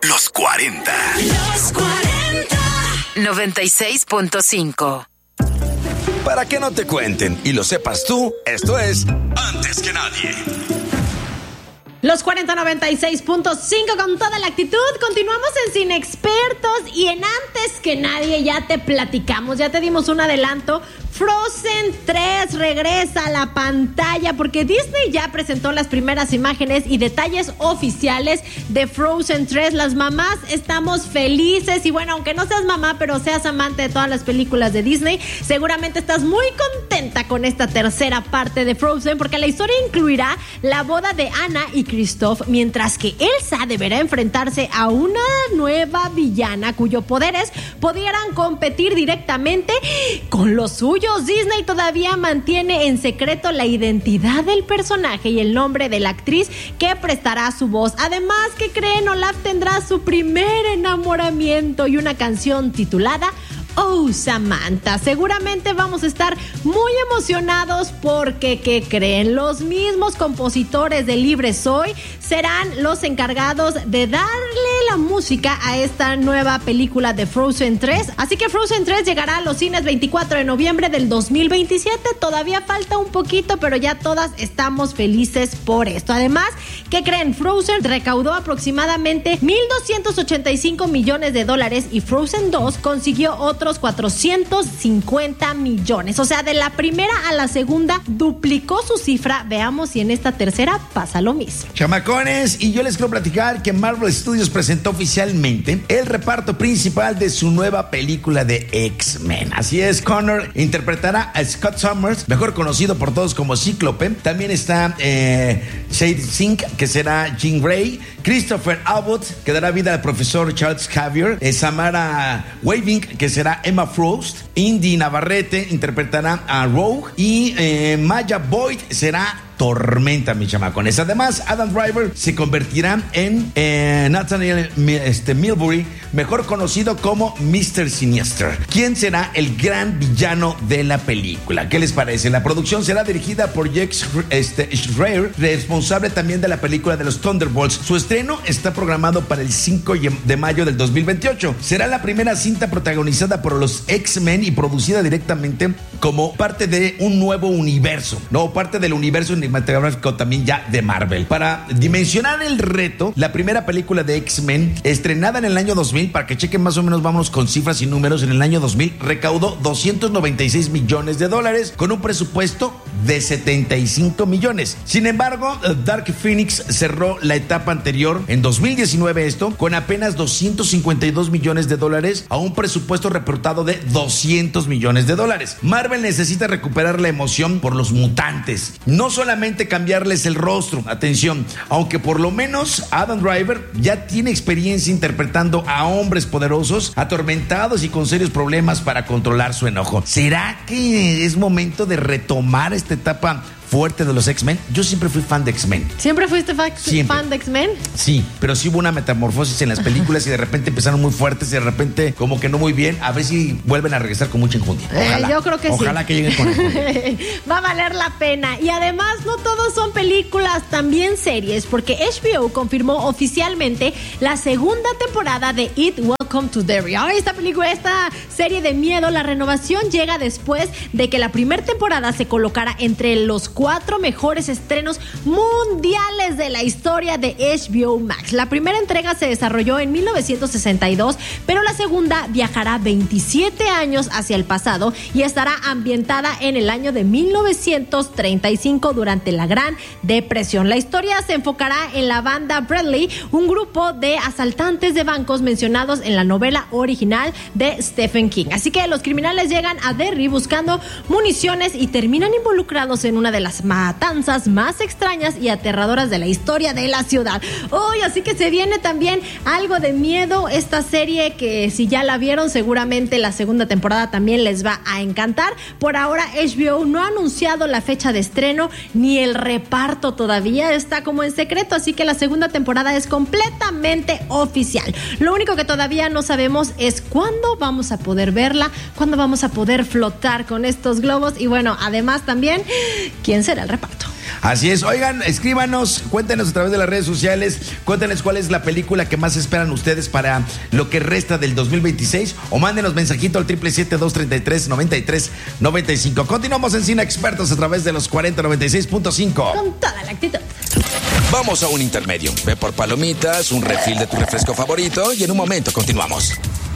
Los 40. Los 40. 96.5. Para que no te cuenten y lo sepas tú, esto es Antes que Nadie. Los 4096.5 con toda la actitud. Continuamos en Cine Expertos y en Antes que Nadie ya te platicamos, ya te dimos un adelanto. Frozen 3 regresa a la pantalla porque Disney ya presentó las primeras imágenes y detalles oficiales de Frozen 3. Las mamás estamos felices y bueno, aunque no seas mamá, pero seas amante de todas las películas de Disney, seguramente estás muy contenta con esta tercera parte de Frozen porque la historia incluirá la boda de Anna y Kristoff, mientras que Elsa deberá enfrentarse a una nueva villana cuyos poderes pudieran competir directamente con los suyos. Disney todavía mantiene en secreto la identidad del personaje y el nombre de la actriz que prestará su voz. Además, ¿qué creen? Olaf tendrá su primer enamoramiento y una canción titulada Oh, Samantha. Seguramente vamos a estar muy emocionados porque, ¿qué creen? Los mismos compositores de Libre Soy serán los encargados de darle la música a esta nueva película de Frozen 3. Así que Frozen 3 llegará a los cines 24 de noviembre del 2027. Todavía falta un poquito, pero ya todas estamos felices por esto. Además, ¿qué creen? Frozen recaudó aproximadamente $1,285 millones y Frozen 2 consiguió otros 450 millones. O sea, de la primera a la segunda duplicó su cifra. Veamos si en esta tercera pasa lo mismo. Chamacones, y yo les quiero platicar que Marvel Studios presentó oficialmente el reparto principal de su nueva película de X-Men. Así es, Connor interpretará a Scott Summers, mejor conocido por todos como Cíclope. También está Shade Singh, que será Jean Grey. Christopher Abbott, que dará vida al profesor Charles Xavier. Samara Weaving, que será Emma Frost. Indy Navarrete interpretará a Rogue. Y Maya Boyd será Tormenta, mis chamacones. Además, Adam Driver se convertirá en Nathaniel Milbury, mejor conocido como Mr. Sinister, quien será el gran villano de la película. ¿Qué les parece? La producción será dirigida por Jake Schreier, responsable también de la película de los Thunderbolts. Su estreno está programado para el 5 de mayo del 2028. Será la primera cinta protagonizada por los X-Men y producida directamente como parte de un nuevo universo, no parte del universo cinematográfico también ya de Marvel. Para dimensionar el reto, la primera película de X-Men, estrenada en el año 2000, para que chequen más o menos, vámonos con cifras y números, en el año 2000 recaudó $296 millones con un presupuesto de 75 millones. Sin embargo, Dark Phoenix cerró la etapa anterior en 2019 con apenas $252 millones a un presupuesto reportado de $200 millones. Marvel necesita recuperar la emoción por los mutantes, no solamente cambiarles el rostro. Atención, aunque por lo menos Adam Driver ya tiene experiencia interpretando a hombres poderosos, atormentados y con serios problemas para controlar su enojo. ¿Será que es momento de retomar esta etapa fuerte de los X-Men? Yo siempre fui fan de X-Men. ¿Siempre fuiste fan de X-Men? Sí, pero sí hubo una metamorfosis en las películas y de repente empezaron muy fuertes y de repente como que no muy bien. A ver si vuelven a regresar con mucha enjundia. Ojalá. Yo creo que Ojalá que lleguen con eso. Va a valer la pena. Y además no todos son películas, también series, porque HBO confirmó oficialmente la segunda temporada de It, Welcome to Derry. Esta serie de miedo, la renovación llega después de que la primera temporada se colocara entre los 4 mejores estrenos mundiales de la historia de HBO Max. La primera entrega se desarrolló en 1962, pero la segunda viajará 27 años hacia el pasado y estará ambientada en el año de 1935 durante la Gran Depresión. La historia se enfocará en la banda Bradley, un grupo de asaltantes de bancos mencionados en la novela original de Stephen King. Así que los criminales llegan a Derry buscando municiones y terminan involucrados en una de las matanzas más extrañas y aterradoras de la historia de la ciudad. Así que se viene también algo de miedo. Esta serie que si ya la vieron, seguramente la segunda temporada también les va a encantar. Por ahora HBO no ha anunciado la fecha de estreno ni el reparto todavía, está como en secreto, así que la segunda temporada es completamente oficial. Lo único que todavía no sabemos es cuándo vamos a poder verla, cuándo vamos a poder flotar con estos globos y bueno, además también, ¿quién será el reparto? Así es. Oigan, escríbanos, cuéntenos a través de las redes sociales, cuéntenos cuál es la película que más esperan ustedes para lo que resta del 2026 o mándenos mensajito al 777-233-9395. Continuamos en Cine Expertos a través de los 4096.5. Con toda la actitud. Vamos a un intermedio. Ve por palomitas, un refil de tu refresco favorito y en un momento continuamos.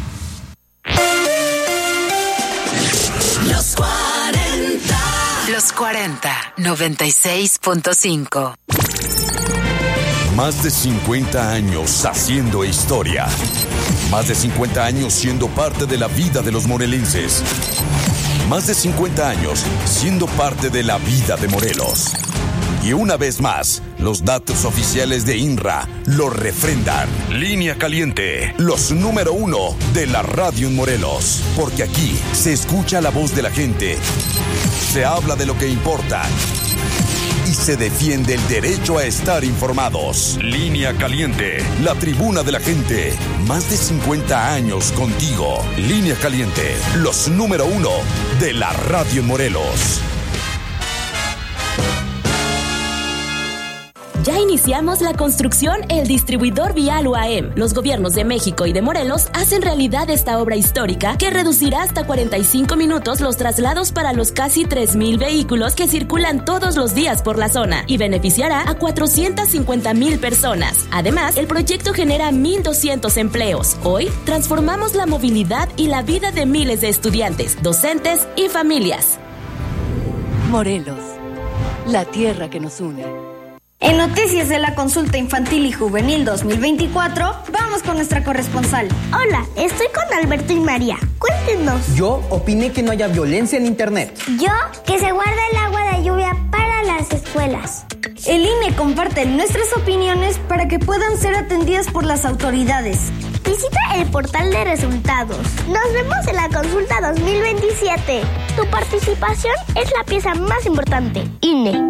Los 40. Los 40, 96.5. Más de 50 años haciendo historia. Más de 50 años siendo parte de la vida de los morelenses. Más de 50 años siendo parte de la vida de Morelos. Y una vez más, los datos oficiales de INRA lo refrendan. Línea Caliente, los número 1 de la radio en Morelos. Porque aquí se escucha la voz de la gente, se habla de lo que importa y se defiende el derecho a estar informados. Línea Caliente, la tribuna de la gente. Más de 50 años contigo. Línea Caliente, los número 1 de la radio en Morelos. Ya iniciamos la construcción El Distribuidor Vial UAM. Los gobiernos de México y de Morelos hacen realidad esta obra histórica que reducirá hasta 45 minutos los traslados para los casi 3,000 vehículos que circulan todos los días por la zona y beneficiará a 450,000 personas. Además, el proyecto genera 1,200 empleos. Hoy, transformamos la movilidad y la vida de miles de estudiantes, docentes y familias. Morelos, la tierra que nos une. En noticias de la consulta infantil y juvenil 2024, vamos con nuestra corresponsal. Hola, estoy con Alberto y María. Cuéntenos. Yo opiné que no haya violencia en internet. Yo, que se guarda el agua de lluvia para las escuelas. El INE comparte nuestras opiniones para que puedan ser atendidas por las autoridades. Visita el portal de resultados. Nos vemos en la consulta 2027. Tu participación es la pieza más importante. INE.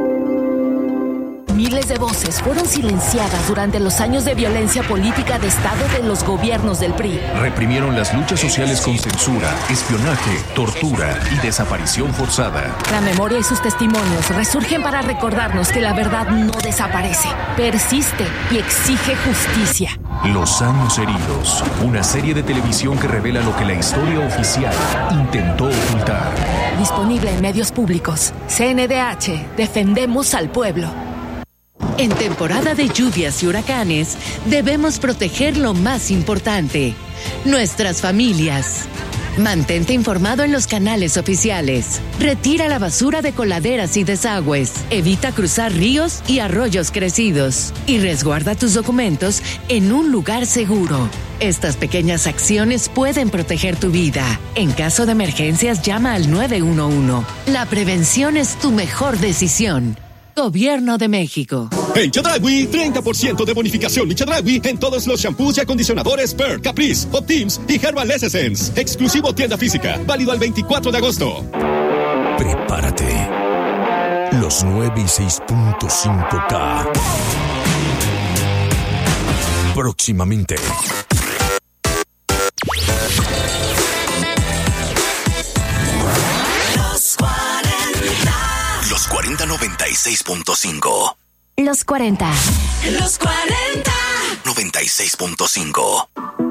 Miles de voces fueron silenciadas durante los años de violencia política de Estado de los gobiernos del PRI. Reprimieron las luchas sociales con censura, espionaje, tortura y desaparición forzada. La memoria y sus testimonios resurgen para recordarnos que la verdad no desaparece, persiste y exige justicia. Los años heridos, una serie de televisión que revela lo que la historia oficial intentó ocultar. Disponible en medios públicos. CNDH, defendemos al pueblo. En temporada de lluvias y huracanes, debemos proteger lo más importante, nuestras familias. Mantente informado en los canales oficiales. Retira la basura de coladeras y desagües. Evita cruzar ríos y arroyos crecidos. Y resguarda tus documentos en un lugar seguro. Estas pequeñas acciones pueden proteger tu vida. En caso de emergencias, llama al 911. La prevención es tu mejor decisión. Gobierno de México. En Chedraui, 30% de bonificación y Chedraui en todos los shampoos y acondicionadores Per, Caprice, Optims y Herbal Essence. Exclusivo tienda física, válido al 24 de agosto. Prepárate. Los 9 y 6.5K. Próximamente. Los 40 96.5. Los 40. Los 40 96.5.